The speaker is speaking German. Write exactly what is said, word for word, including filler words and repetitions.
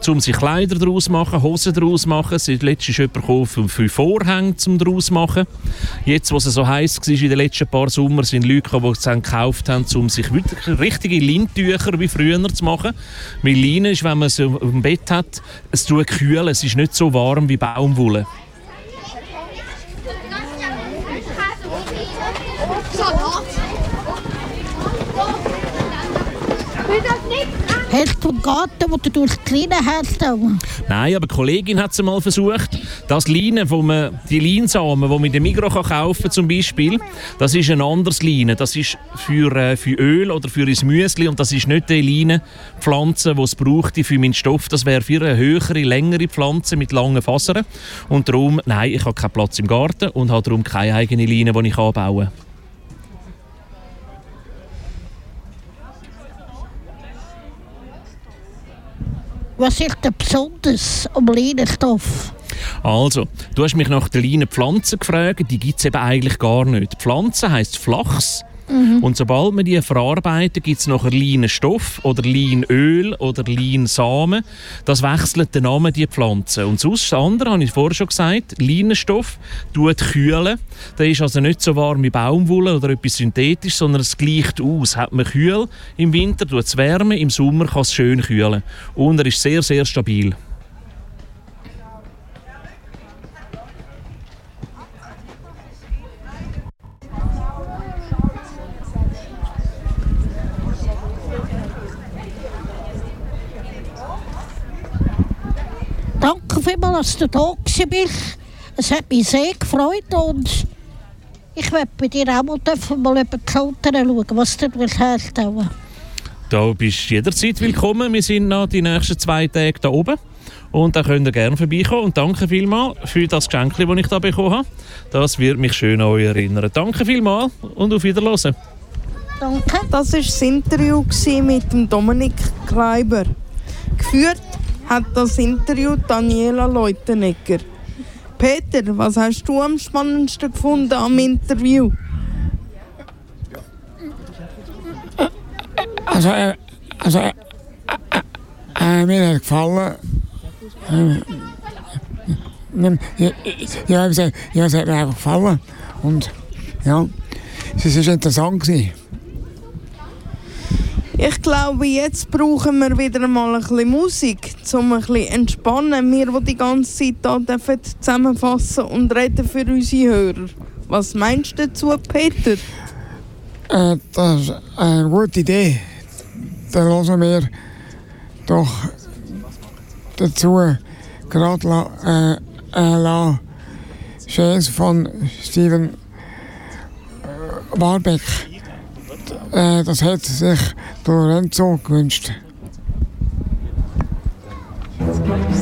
um sich Kleider daraus zu machen, Hosen daraus zu machen. Letztens ist jemand gekommen, um für Vorhänge um daraus zu machen. Jetzt, wo es so heiß war in den letzten paar Sommern, sind Leute gekommen, die es dann gekauft haben, um sich wirklich richtige Lintücher wie früher zu machen. Weil Leinen ist, wenn man es im Bett hat, es tut kühl, es ist nicht so warm wie Baumwolle. Hast du einen Garten, wo du durch die Leinen hast? Nein, aber die Kollegin hat es mal versucht. Das Leinen, wo man, die Leinsamen, die man in der Migros kaufen kann, zum Beispiel, das ist ein anderes Leinen. Das ist für, äh, für Öl oder für ein Müsli und das ist nicht die Leinenpflanze, die es braucht für meinen Stoff. Das wäre für eine höhere, längere Pflanze mit langen Fasern. Und darum, nein, ich habe keinen Platz im Garten und habe darum keine eigene Leine, die ich anbauen kann. Was ist denn besonders am Leinenstoff? Also, du hast mich nach den Leinenpflanzen gefragt, die gibt es eben eigentlich gar nicht. Die Pflanze heisst Flachs. Mhm. Und sobald man die verarbeitet, gibt es nachher Leinenstoff oder Leinöl oder Leinsamen. Das wechselt den Namen die Pflanze. Und sonst, das andere, habe ich vorher schon gesagt, Leinenstoff tut kühlen. Der ist also nicht so warm wie Baumwolle oder etwas synthetisch, sondern es gleicht aus. Hat man kühl im Winter, tut es wärmen, im Sommer kann es schön kühlen. Und er ist sehr, sehr stabil. Danke vielmals, dass du da bist. Es hat mich sehr gefreut und ich werde bei dir auch mal, mal über die Schulter schauen, was du hast. Da bist du jederzeit willkommen. Wir sind noch die nächsten zwei Tage da oben. Und da könnt ihr gerne vorbeikommen. Und danke vielmals für das Geschenk, das ich da bekommen habe. Das wird mich schön an euch erinnern. Danke vielmals und auf Wiederhören. Danke. Das war das Interview mit dem Dominik Kleiber. Geführt hat das Interview Daniela Leutenegger. Peter, was hast du am spannendsten gefunden am Interview? Also, äh, also äh, äh, mir hat gefallen. Äh, ja, ja, es hat mir einfach gefallen. Und ja, es war interessant gewesen. Ich glaube, jetzt brauchen wir wieder mal ein bisschen Musik, um ein bisschen entspannen. Wir, die die ganze Zeit hier dürfen zusammenfassen und reden für unsere Hörer. Was meinst du dazu, Peter? Äh, das ist eine gute Idee. Dann hören wir doch dazu gerade La, äh, äh, La Chaise von Steven Warbeck. Äh, das hat sich Lorenzo gewünscht.